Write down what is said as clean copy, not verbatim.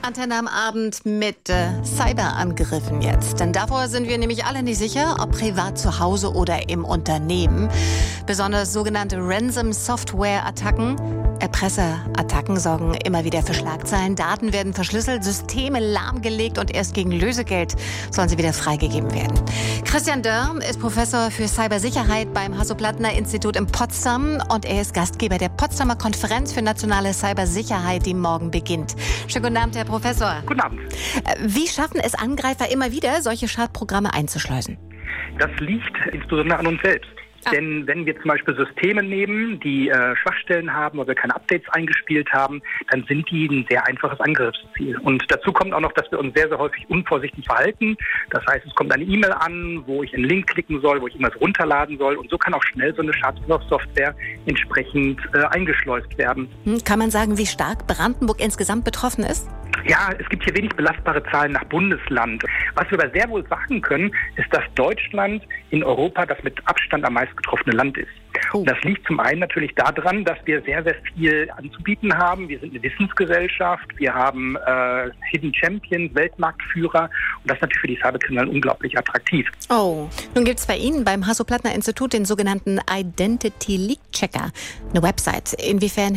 Antenne am Abend mit Cyberangriffen jetzt. Denn davor sind wir nämlich alle nicht sicher, ob privat zu Hause oder im Unternehmen. Besonders sogenannte Ransom-Software-Attacken, Erpresserattacken sorgen immer wieder für Schlagzeilen. Daten werden verschlüsselt, Systeme lahmgelegt und erst gegen Lösegeld sollen sie wieder freigegeben werden. Christian Dörr ist Professor für Cybersicherheit beim Hasso-Plattner-Institut in Potsdam und er ist Gastgeber der Potsdamer Konferenz für nationale Cybersicherheit, die morgen beginnt. Schönen guten Abend, Herr Professor. Guten Abend. Wie schaffen es Angreifer immer wieder, solche Schadprogramme einzuschleusen? Das liegt insbesondere an uns selbst. Denn wenn wir zum Beispiel Systeme nehmen, die Schwachstellen haben oder wir keine Updates eingespielt haben, dann sind die ein sehr einfaches Angriffsziel. Und dazu kommt auch noch, dass wir uns sehr, sehr häufig unvorsichtig verhalten. Das heißt, es kommt eine E-Mail an, wo ich einen Link klicken soll, wo ich irgendwas runterladen soll. Und so kann auch schnell so eine Schadstoffsoftware entsprechend eingeschleust werden. Kann man sagen, wie stark Brandenburg insgesamt betroffen ist? Ja, es gibt hier wenig belastbare Zahlen nach Bundesland. Was wir aber sehr wohl sagen können, ist, dass Deutschland in Europa das mit Abstand am meisten betroffene Land ist. Und das liegt zum einen natürlich daran, dass wir sehr, sehr viel anzubieten haben. Wir sind eine Wissensgesellschaft, wir haben Hidden Champions, Weltmarktführer und das ist natürlich für die Cyberkriminellen unglaublich attraktiv. Oh, nun gibt es bei Ihnen beim Hasso-Plattner-Institut den sogenannten Identity Leak Checker, eine Website. Inwiefern